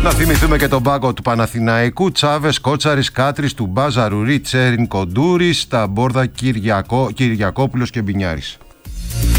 Να θυμηθούμε και τον πάγκο του Παναθηναϊκού. Τσάβες, Κότσαρης, Κάτρης, Τουμπά, Ζαρουρί, Τσέριν, Κοντούρης, στα μπόρδα Κυριακόπουλος και Μπινιάρης.